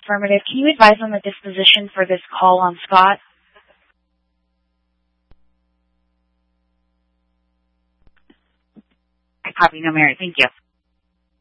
Affirmative. Can you advise on the disposition for this call on Scott? I copy, no merit. Thank you.